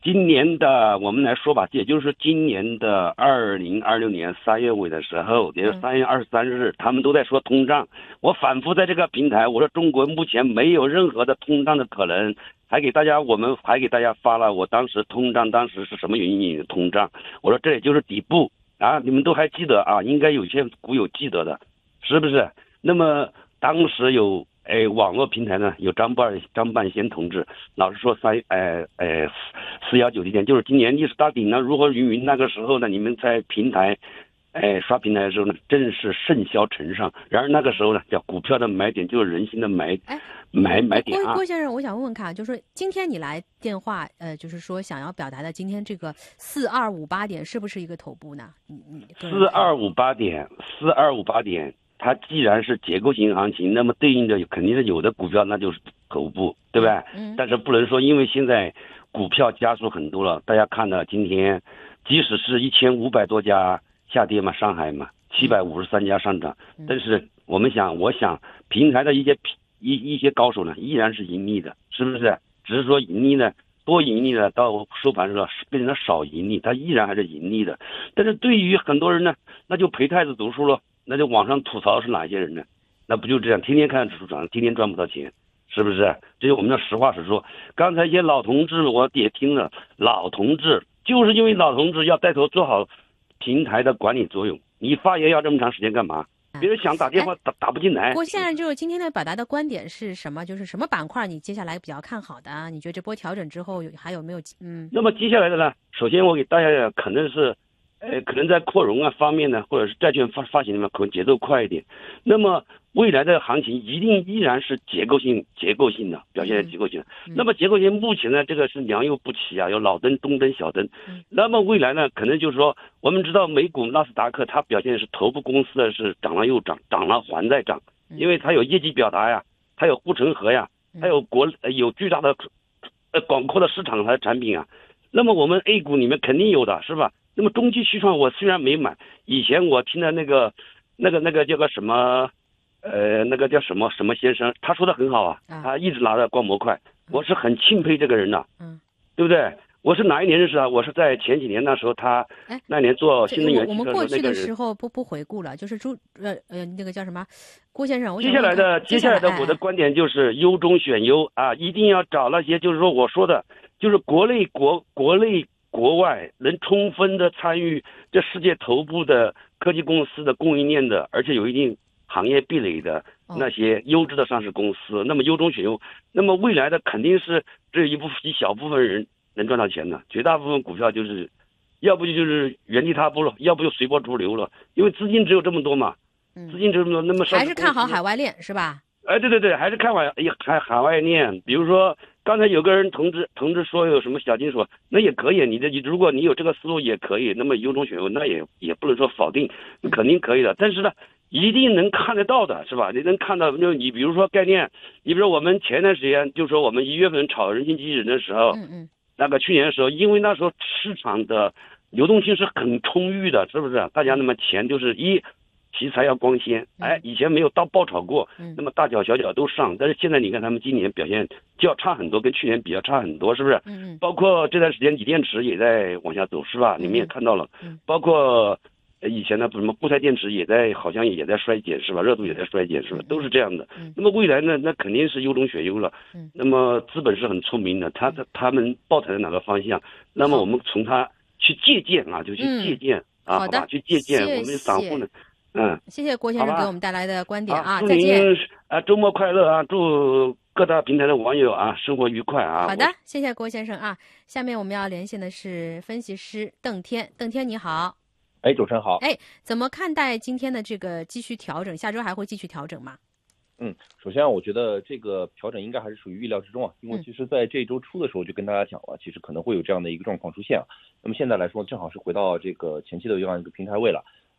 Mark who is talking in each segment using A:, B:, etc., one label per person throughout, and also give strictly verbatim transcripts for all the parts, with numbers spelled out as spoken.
A: 今年的我们来说吧，也就是今年的二零二六年三月尾的时候，也就是三月二十三日，他们都在说通胀。我反复在这个平台，我说中国目前没有任何的通胀的可能，还给大家，我们还给大家发了我当时通胀当时是什么原因引的通胀。我说这也就是底部啊，你们都还记得啊？应该有些股友记得的，是不是？那么当时有。哎，网络平台呢有张半张半仙同志，老是说三呃呃四幺九地点，就是今年历史大顶呢，如何云云那个时候呢，你们在平台，哎刷平台的时候呢，正是盛嚣尘上。然而那个时候呢，叫股票的买点就是人心的买
B: 哎
A: 买买点啊。
B: 郭郭先生，我想问问看，就是今天你来电话，呃，就是说想要表达的今天这个四二五八点是不是一个头部呢？你你
A: 四二五八点，四二五八点。它既然是结构性行情，那么对应着肯定是有的股票那就是头部，对吧？嗯。但是不能说因为现在股票加速很多了，大家看到今天，即使是一千五百多家下跌嘛，上海嘛，七百五十三家上涨，但是我们想，我想平台的一些一一些高手呢，依然是盈利的，是不是？只是说盈利呢，多盈利呢，到收盘时候变成了少盈利，它依然还是盈利的。但是对于很多人呢，那就陪太子读书了。那就网上吐槽是哪些人呢？那不就这样，天天看指数涨，天天赚不到钱，是不是？这是我们的实话实说。刚才一些老同志我也听了，老同志就是因为老同志要带头做好平台的管理作用。你发言要这么长时间干嘛？别人想打电话打打不进来。
B: 郭先生，就是今天的表达的观点是什么？就是什么板块你接下来比较看好的？你觉得这波调整之后有还有没有嗯？
A: 那么接下来的呢？首先我给大家可能是。呃，可能在扩容啊方面呢，或者是债券发发行里面，可能节奏快一点。那么未来的行情一定依然是结构性、结构性的表现，结构性的。嗯、那么结构性目前呢，这个是良莠不齐啊，有老灯、中灯、小灯。嗯、那么未来呢，可能就是说，我们知道美股纳斯达克它表现是头部公司的是涨了又涨，涨了还在涨，因为它有业绩表达呀，它有护城河呀，它有国有巨大的呃广阔的市场和产品啊。那么我们 A 股里面肯定有的是吧？那么中期续创我虽然没买，以前我听的那个那个那个叫个什么呃那个叫什么什么先生，他说的很好啊，他一直拿着光模块，我是很钦佩这个人的，嗯，对不对？我是哪一年认识啊？我是在前几年那时候他那年做新能源汽车的那个人。
B: 我们过去的时候不不回顾了，就是朱呃呃那个叫什么郭先生，我
A: 接下来的接下来的我的观点就是优中选优啊，一定要找那些就是说我说的，就是国内国国内。国外能充分的参与这世界头部的科技公司的供应链的，而且有一定行业壁垒的那些优质的上市公司，哦、那么优中选优，那么未来的肯定是这一部分一小部分人能赚到钱的，绝大部分股票就是要不就就是原地踏步了，要不就随波逐流了，因为资金只有这么多嘛，资金只有这么多，那么
B: 还是看好海外链是吧？
A: 哎，对对对，还是看海海海外链，比如说。刚才有个人同志同志说有什么小金属，那也可以，你的如果你有这个思路也可以，那么优中选优那也也不能说否定，肯定可以的，但是呢，一定能看得到的是吧？你能看到，就你比如说概念，你比如说我们前段时间就说我们一月份炒人形机器人的时候，嗯嗯，那个去年的时候，因为那时候市场的流动性是很充裕的，是不是？大家那么钱就是一。题材要光鲜，哎，以前没有到爆炒过，那么大脚小脚都上，但是现在你看他们今年表现就要差很多，跟去年比较差很多，是不是？嗯，包括这段时间锂电池也在往下走，是吧？你们也看到了，包括以前的什么固态电池也在，好像也在衰减，是吧？热度也在衰减，是吧？都是这样的。那么未来呢，那肯定是优中选优了。那么资本是很聪明的，他他们抱团的哪个方向，那么我们从他去借鉴啊，就去借鉴啊，好吧，去借鉴我们散户呢。嗯，
B: 谢谢郭先生给我们带来的观点啊！
A: 再见啊，周末快乐啊！祝各大平台的网友啊生活愉快啊！
B: 好的，谢谢郭先生啊。下面我们要连线的是分析师邓天，邓天你好。
C: 哎，主持人好。
B: 哎，怎么看待今天的这个继续调整？下周还会继续调整吗？
C: 嗯，首先我觉得这个调整应该还是属于预料之中啊，因为其实在这周初的时候就跟大家讲了，其实可能会有这样的一个状况出现啊。那么现在来说，正好是回到这个前期的这样一个平台位了。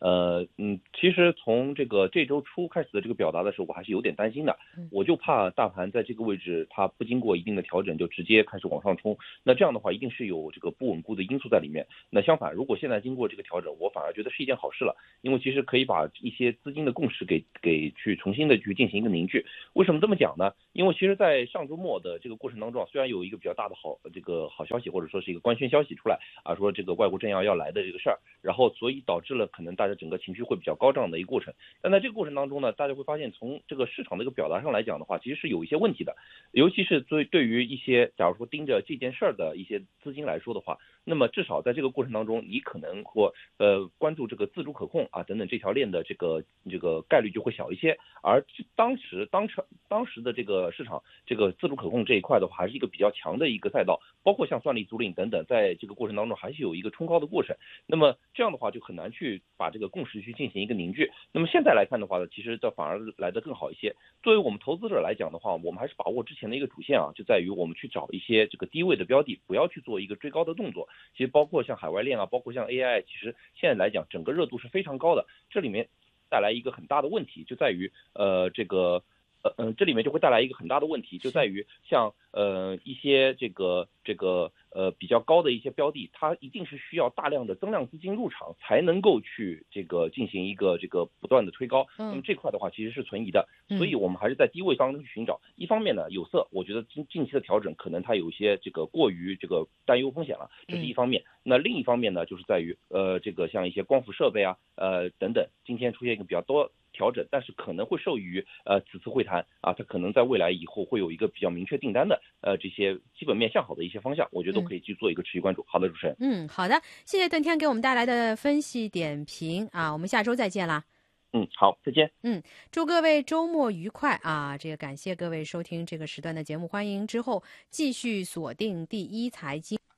C: 呃嗯，其实从这个这周初开始的这个表达的时候，我还是有点担心的，我就怕大盘在这个位置它不经过一定的调整就直接开始往上冲，那这样的话一定是有这个不稳固的因素在里面。那相反，如果现在经过这个调整，我反而觉得是一件好事了，因为其实可以把一些资金的共识给给去重新的去进行一个凝聚。为什么这么讲呢？因为其实在上周末的这个过程当中，虽然有一个比较大的好这个好消息，或者说是一个官宣消息出来啊，说这个外国政要要来的这个事儿，然后所以导致了可能大家整个情绪会比较高涨的一个过程。但在这个过程当中呢，大家会发现从这个市场的一个表达上来讲的话，其实是有一些问题的，尤其是对对于一些假如说盯着这件事儿的一些资金来说的话，那么至少在这个过程当中，你可能或呃关注这个自主可控啊等等这条链的这个这个概率就会小一些。而当时当时当时的这个市场这个自主可控这一块的话，还是一个比较强的一个赛道，包括像算力租赁等等，在这个过程当中还是有一个冲高的过程。那么这样的话就很难去把这个共识去进行一个凝聚。那么现在来看的话呢，其实这反而来得更好一些。作为我们投资者来讲的话，我们还是把握之前的一个主线啊，就在于我们去找一些这个低位的标的，不要去做一个追高的动作。其实包括像海外链啊，包括像 A I， 其实现在来讲整个热度是非常高的。这里面带来一个很大的问题，就在于呃这个呃嗯、呃、这里面就会带来一个很大的问题，就在于像呃一些这个这个呃比较高的一些标的，它一定是需要大量的增量资金入场才能够去这个进行一个这个不断的推高。
B: 嗯、
C: 那么这块的话其实是存疑的，所以我们还是在低位当中去寻找。一方面呢，有色我觉得近近期的调整可能它有一些这个过于这个担忧风险了，这是一方面。嗯、那另一方面呢，就是在于呃这个像一些光伏设备啊呃等等，今天出现一个比较多调整，但是可能会受益于呃此次会谈啊，它可能在未来以后会有一个比较明确订单的呃这些基本面向好的一些方向，我觉得都可以去做一个持续关注。嗯、好的，主持人。
B: 嗯，好的，谢谢邓天给我们带来的分析点评啊，我们下周再见啦。
C: 嗯，好，再见。
B: 嗯，祝各位周末愉快啊！这个感谢各位收听这个时段的节目，欢迎之后继续锁定第一财经。